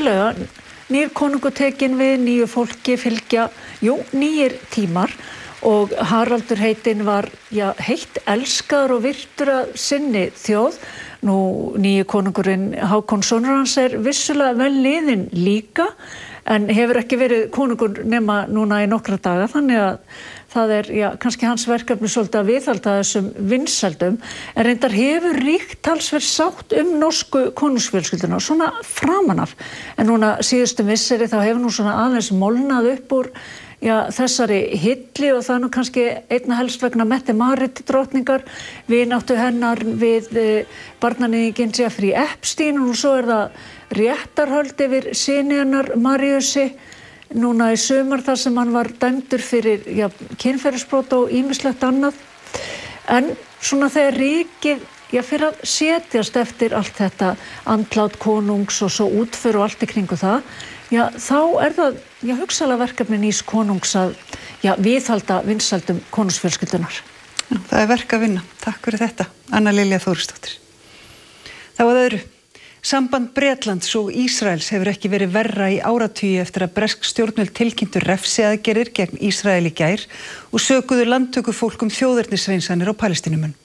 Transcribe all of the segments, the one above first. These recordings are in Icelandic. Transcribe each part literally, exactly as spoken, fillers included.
vissulega, nýr konungur tekinn við, nýju fólki fylgja, jú, nýjir tímar og Haraldur heitinn var, já, heitt elskaður og virtur að sinni þjóð. Nú, nýji konungurinn Hákon sonur hans er vissulega vel liðinn líka, en hefur ekki verið konungur nema núna í nokkra daga, þannig að það er, já, kannski hans verkefni svolítið að viðhalda þessum vinsældum, en reyndar hefur ríkt talsverð sátt um norsku konungsfjölskylduna, svona framan af. En núna síðustu misseri þá hefur nú svona aðeins molnað upp úr, já, þessari hilli og það er nú kannski einna helst vegna Mette-Marit drottningar, vináttu hennar við eh, barnaníðinginn Jeffrey Epstein og svo er það réttarhöld yfir syni hennar Mariusi núna í sumar þar sem hann var dæmdur fyrir, já, kynferðisbrot og ýmislegt annað. En svona þegar ríkið, já, fyrir að setjast eftir allt þetta andlát konungs og svo útför og allt í kringu það, já, þá er það, já, hugsalega verkefni nýs konungs að, já, viðhalda vinsældum konungsfjölskyldunar. Já, það er verk að vinna. Takk fyrir þetta, Anna Lilja Þórisdóttir. Þá að öðru. Samband Bretlands og Ísraels hefur ekki verið verra í áratugi eftir að bresk stjórnvöld tilkynntu refsiaðgerðir gegn Ísrael í gær og sökuðu landtökufólk um þjóðernishreinsanir á Palestínumönnum.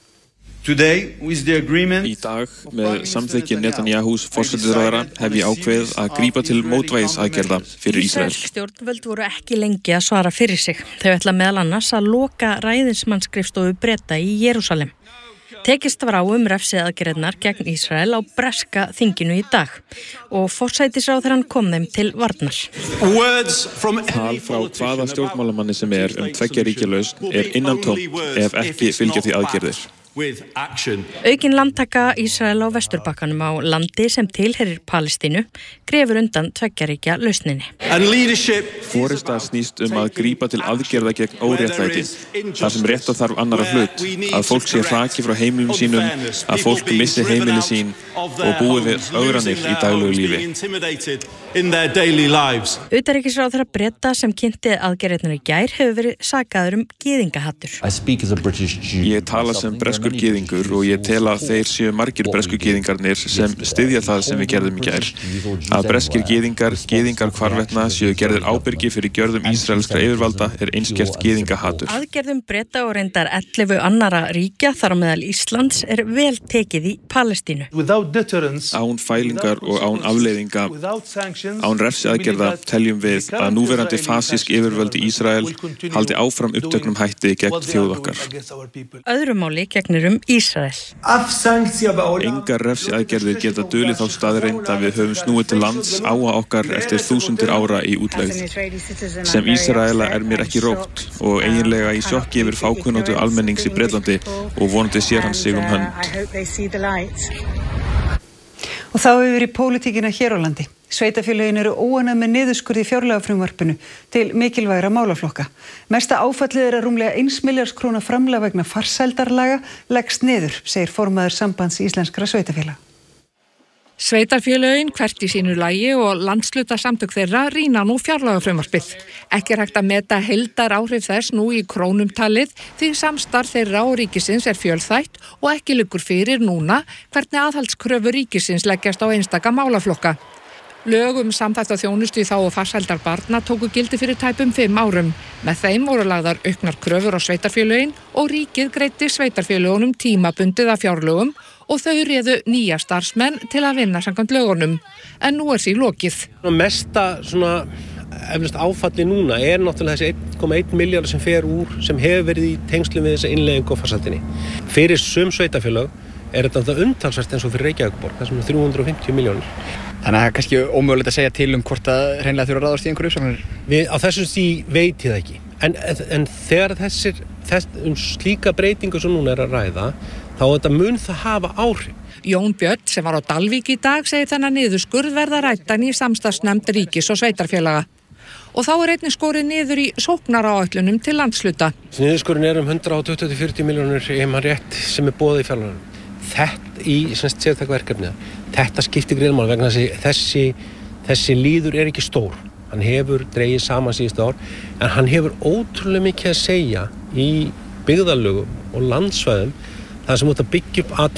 Í dag, með samþykki Netanyahus forsætisráðherra, hef ég ákveðið að grípa til mótvægisaðgerða fyrir Ísrael. Ísraelsk stjórnvöld voru ekki lengi að svara fyrir sig. Þau ætla meðal annars að loka ræðismannsskrifstofu Breta í Jerúsalem. Tekist var á um refsiaðgerðirnar gegn Ísrael á breska þinginu í dag og forsætisráðherrann kom þeim til varnar. Tal frá hvaða stjórnmálamanni sem er um tveggja ríkja lausn er innantómt ef ekki fylgja því aðgerðir. Aukin landtaka Ísrael á Vesturbakkanum á landi sem tilheyrir Palestínu grefur undan tveggjaríkja lausninni. Forysta snýst um að grípa til aðgerða gegn óréttlæti, þar sem rétta þarf annarra hlut, að fólk sé hraki frá heimilum sínum, að fólk missi heimili sín og búi við ögranir í daglegu lífi. Utanríkisráðherra Breta sem kynnti aðgerðirnar í gær hefur verið sakaður um gyðingahattur. Ég tala sem breskur gyðingur og ég tel að þeir séu margir bresku gyðingarnir sem styðja það sem við gerðum í gær. Að breskir gyðingar, gyðingar hvarvetna séu gerðir ábyrgi fyrir gjörðum ísraelskra yfirvalda er einskert gyðingahatur. Aðgerðum Breta og reyndar ellefu annara ríkja þar á meðal Íslands er vel tekið í Palestínu. Án fælingar og án afleiðinga, án refsiaðgerða teljum við að núverandi fasísk yfirvöld í Ísrael haldi áfram upptöknum hætti gegn þjóð okkar. Öðru máli gegnir um Ísrael. Engar refsiaðgerðir geta dulið þá staðreynd að við höfum snúið til lands áa okkar eftir þúsundir ára í útlegð. Sem Ísraela er mér ekki rótt og eiginlega í sjokki yfir fákunnáttu almennings í Bretlandi og vonandi sér hann sig um hönd. Og þá yfir í pólitíkina hér á landi. Sveitarfélögin eru óánægð með niðurskurð í fjárlagafrumvarpinu til mikilvægra málaflokka. Mesta áfallið er að rúmlega eins milljarðs króna framlag vegna farsældarlaga leggst niður, segir formaður Sambands íslenskra sveitarfélaga. Sveitarfélögin hvert í sínu lagi og landshlutasamtök þeirra rýna nú fjárlagafrumvarpið. Ekki er hægt að meta heildaráhrif þess nú í krónum talið því samstarf þeirra og ríkisins er fjölþætt og ekki liggur fyrir núna hvernig aðhaldskröfur ríkisins leggjast á einstaka málaflokka. Lög um samþætta þjónustu í þágu farsældar barna tóku gildi fyrir tæpum fimm árum. Með þeim voru lagðar auknar kröfur á sveitarfélögin og ríkið greiddi sveitarfélögunum tímabundið af fjárlögum og þau réðu nýja starfsmenn til að vinna samkvæmt lögunum. En nú er því lokið. Mesta svona efnast áfalli núna er náttúrulega þessi einn komma einn milljarður sem fer úr sem hefur verið í tengslum við þessa innleiðingu á farsældinni. Fyrir sum sveitarfélög er þetta umtalsvert eins og fyrir Reykjavíkurborg, það sem er þrjú hundruð og fimmtíu milljónir. Þannig að það er kannski ómögulegt að segja til um hvort að hreinlega þurfa að ráðast í einhverju uppsafnir? Við á þessum stíg veit ég það ekki. En, en þegar þessir, þess, um slíka breytingu sem núna er að ræða, þá þetta mun það hafa áhrif. Jón Björn, sem var á Dalvík í dag, segir þennan niðurskurð verða ræddan í samstarfsnefnd ríkis og sveitarfélaga. Og þá er einnig skorið niður í sóknaráætlunum til landshluta. Niðurskurðin er um hundrað tuttugu til fjörutíu milljónir ef maður rétt sem er boðið í fjárlögunum. Þetta í sértækverkefnið, þetta skiptir gríðarmáli vegna þessi, þessi líður er ekki stór. Hann hefur dregið saman síðustu ár, en hann hefur ótrúlega mikið að segja í byggðarlögum og landsvæðum þar sem út að byggja upp atvinnulíf.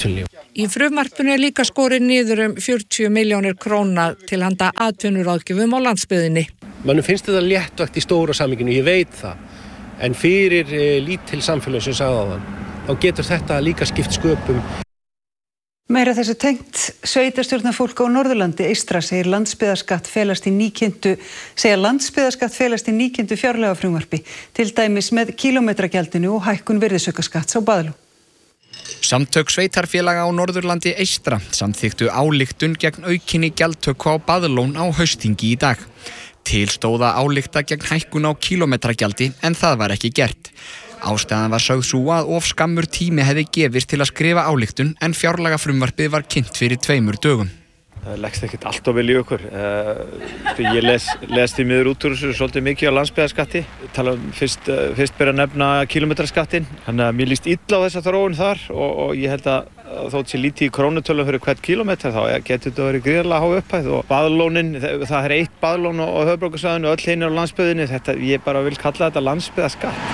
Í frumvarpinu er líka skorið niður um fjörutíu milljónir króna til handa atvinnuráðgjöfum á landsbyggðinni. Mannum finnst þetta léttvægt í stóra samhenginu, ég veit það. En fyrir e, lítil samfélög sem sagði á þann, þá getur þetta líka skipt sköpum. Meira þessu tengt, sveitarstjórnarfólk á Norðurlandi eystra segir landsbyggðarskatt felast í nýkynntu, segja landsbyggðarskatt felast í nýkynntu fjárlagafrumvarpi, til dæmis með kílómetragjaldinu og hækkun virðisaukaskatts á Baðló. Samtök sveitarfélaga á Norðurlandi eystra samþykktu ályktun gegn aukinni gjaldtöku á Baðlón á haustþingi í dag. Til stóða álykta gegn hækkun á kílómetragjaldi en það var ekki gert. Ástæðan var sögð sú að of skammur tími hefði gefist til að skrifa ályktun en fjárlagafrumvarpið var kynnt fyrir tveimur dögum. Það leggst ekkert allt of vel í okkur. Ég les, les því miður út úr þessu svolítið mikið á landsbyggðarskatti. Tala um fyrst, fyrst byrja að nefna kílómetraskattin. Þannig að mér líst illa á þessa þróun þar og, og ég held að þótt sé lítið í krónutölum fyrir hvert kílómetra þá getur þetta verið gríðarlega há upphæð og baðlónin, það er eitt baðlón á höfuðborgarsvæðinu og öll hin er á landsbyggðinni. Þetta, ég bara vil kalla þetta landsbyggðarskatt.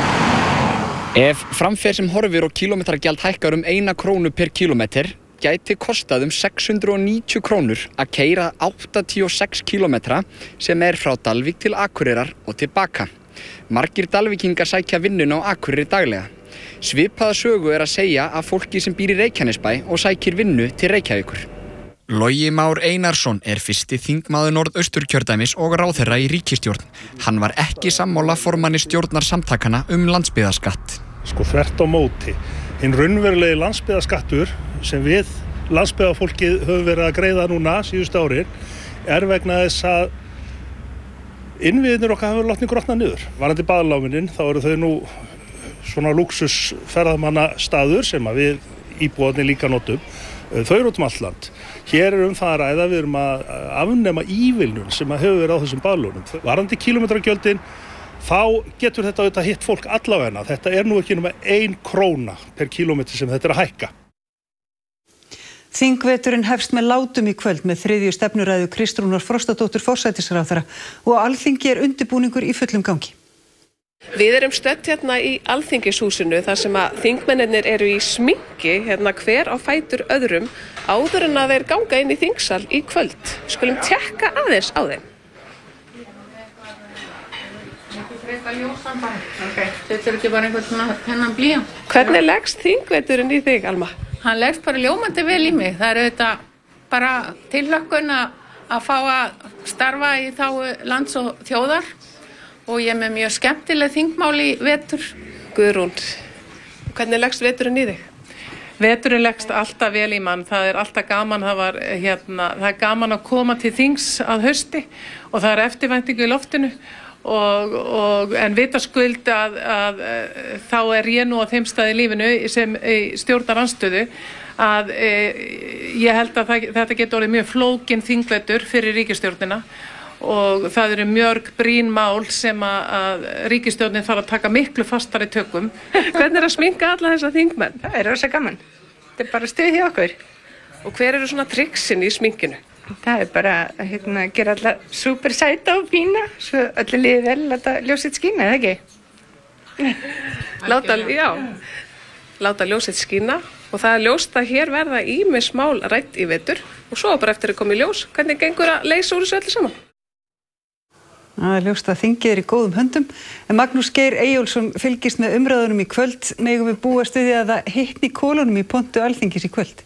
Ef framfer sem horfir og kílómetragjald hækkar um eina krónu per kílómetr, gæti kostað um sex hundruð og níutíu krónur að keyra áttatíu og sex kílómetra sem er frá Dalvík til Akureyrar og tilbaka. Margir dalvíkingar sækja vinnuna á Akureyri daglega. Svipaða sögu er að segja að fólki sem býr í Reykjanesbæ og sækir vinnu til Reykjavíkur. Logi Már Einarsson er fyrsti þingmaður Norðausturkjördæmis og ráðherra í ríkisstjórn. Hann var ekki sammála formanni stjórnarsamtakana um landsbyggðarskatt. Sko þvert á móti. Hinn raunverulegi landsbyggðarskattur sem við landsbyggðarfólkið höfum verið að greiða núna síðustu árin er vegna þess að innviðirnir okkar hafa látið grotna niður. Varðandi baðláminin þá eru þau nú svona lúxus ferðamannastaður sem að við íbúarnir líka notum. Þau eru út um allt land. Hér er um það að ræða, við erum að afnema ívilnun sem að hefur verið á þessum baðlónum. Varðandi kílómetragjöldin þá getur þetta auðvitað hitt fólk allavegna. Þetta er nú ekki nema ein króna per kílómetri sem þetta er að hækka. Þingveturinn hefst með látum í kvöld með þriðju stefnuræðu Kristrúnar Frostadóttur forsætisráðherra og Alþingi er undirbúningur í fullum gangi. Við erum stödd hérna í Alþingishúsinu þar sem að þingmennirnir eru í sminki hérna hver á fætur öðrum áður en að þeir ganga inn í þingsal í kvöld. Skulum tékka aðeins á þeim. Okay. Þetta er ekki bara einhvern hennan blíja. Hvernig leggst þingveturinn í þig, Alma? Hann leggst bara ljómandi vel í mig. Það er auðvitað bara tilhlökkun að fá að starfa í þágu lands og þjóðar og ég er með mjög skemmtileg þingmál í vetur. Guðrún, hvernig leggst veturinn í þig? Veturinn leggst alltaf vel í mann. Það er alltaf gaman, það var, hérna, það er gaman að koma til þings að hausti og það er eftirvæntingu í loftinu. Og, og, en vitaskuld að, að, að þá er ég nú á þeim stað í lífinu sem stjórnarandstöðu að e, ég held að það, þetta getur orðið mjög flókin þingvetur fyrir ríkisstjórnina og það eru mjög brýn mál sem að, að ríkisstjórnin þarf að taka miklu fastari tökum. Hvernig er að sminka alla þessa þingmenn? Það er rosa gaman. Þetta er bara stuð hjá okkur. Og hver eru svona triksin í sminkinu? Það er bara að hérna, gera alla super sæta og fína svo öllu líði vel að láta ljósið skína, eða ekki? Láta, já, láta ljósið skína og það er ljóst að hér verða ýmis mál rætt í vetur og svo bara eftir að koma í ljós. Hvernig gengur að leysa úr þessu öllu saman? Það er ljóst að þingið er í góðum höndum. En Magnús Geir Eyjólfsson fylgist með umræðunum í kvöld. Megum við búast við því að það hitni kolunum í pontu Alþingis í kvöld?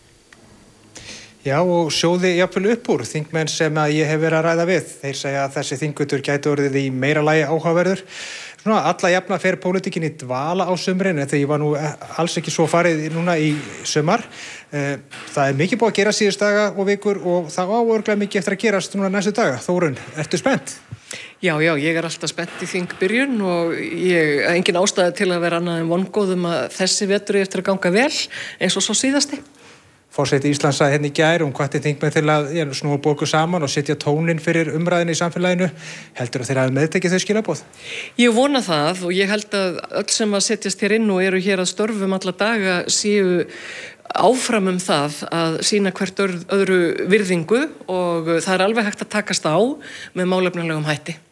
Já, og sjóði jafnvel upp úr þingmenn sem að ég hef verið að ræða við. Þeir segja að þessi þingvetur gæti orðið í meira lagi áhugaverður. Svona alla jafna fer pólitíkin í dvala á sumrin, en þegar ég var nú alls ekki svo farið núna í sumar. Það er mikið búið að gera síðust daga og vikur og það á örugglega mikið eftir að gerast núna næstu daga. Þórunn, ertu spennt? Já, já, ég er alltaf spennt í þingbyrjun og ég er engin ástæða til að vera annað en vongóðum að þessi vetur eftir að ganga vel eins og svo síðasti. Forseti Íslands sagði hérna í gær um hvatti þingmenn til að ja, snúa bóku saman og setja tónin fyrir umræðinu í samfélaginu. Heldur að þeir hafi meðtekið þau skilaboð? Ég vona það og ég held að öll sem að setjast hér inn og eru hér að störfum alla daga séu áfram um það að sýna hvert öðru virðingu og það er alveg hægt að takast á með málefnalegum hætti.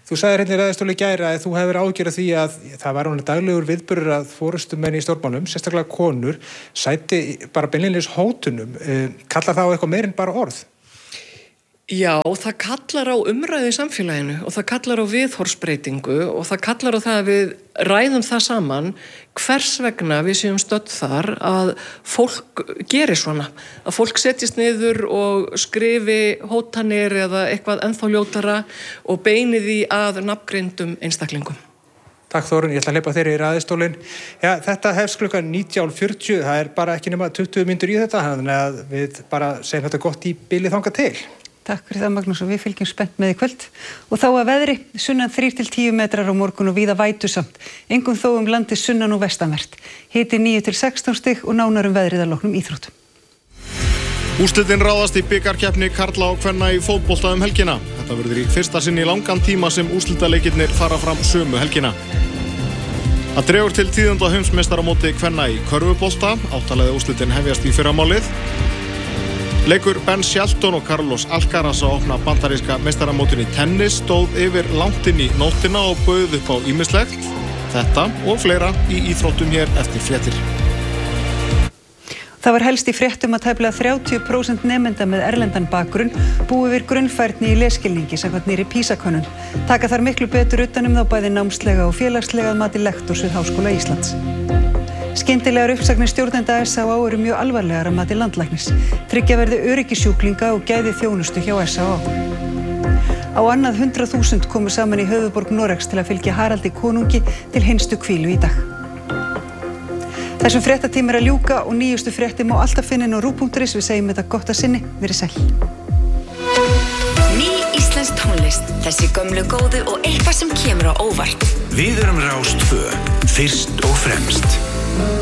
Þú sagðir hérna í ræðustóli í gær að þú hefur ágjörð því að það var hún daglegur viðburður að forystumenn í stjórnmálum, sérstaklega konur, sæti bara beinlínis hótunum. Kallar það á eitthvað meir en bara orð? Já, það kallar á umræðu í samfélaginu og það kallar á viðhorfsbreytingu og það kallar á það að við ræðum það saman hvers vegna við séum stödd þar að fólk gerir svona, að fólk setjist niður og skrifi hótanir eða eitthvað ennþá ljótara og beini því að nafngreindum einstaklingum. Takk Þórunn, ég ætla að hleypa þér í ræðustólinn. Já, þetta hefst klukkan nítján fjörutíu, það er bara ekki nema tuttugu mínútur í þetta, þannig að við bara segjum þetta gott í bili þangað til. Takk fyrir það Magnús og við fylgjum spennt með í kvöld. Og þá að veðri, sunnan þrír til tíu metrar á morgun og víða vætusamt. Engum þó um landi sunnan og vestanvert. Hiti níu til sextán stig og nánar um veðrið að loknum íþróttum. Úrslitin ráðast í bikarkeppni karla og kvenna í fótbolta um helgina. Þetta verður í fyrsta sinn í langan tíma sem úrslitaleikirnir fara fram sömu helgina. Það dregur til tíðunda heimsmeistaramóti kvenna í körfubolta. Áttalega úrslitin hefjast í fyrramálið. Leikur Ben Shelton og Carlos Alcaraz að opna bandaríska meistaramótin í tennis stóð yfir langt inn í nóttina og bauð upp á ýmislegt. Þetta og fleira í íþróttum hér eftir fréttir. Það var helst í fréttum að tæplega þrjátíu prósent nemenda með erlendan bakgrunn búi yfir grunnfærni í lesskilningi samkvæmt nýrri PISA-könnun. Taka þar miklu betur utan um þá bæði námslega og félagslega að mati lektors við Háskóla Íslands. Skyndilegar uppsagnir stjórnenda S Á Á eru mjög alvarlegar að mati landlæknis. Tryggja verði öryggi sjúklinga og gæði þjónustu hjá S Á Á. Á annað hundrað þúsund komu saman í höfuðborg Noregs til að fylgja Haraldi konungi til hinstu hvílu í dag. Þessum fréttatíma er að ljúka og nýjustu fréttir má alltaf finna inn á rúv punktur is. Við segjum þetta gott að sinni. Verið sæl. Ný íslensk tónlist, þessi gömlu góðu og eitthvað sem kemur á óvart. Við erum Rás tvö, fyrst og fremst.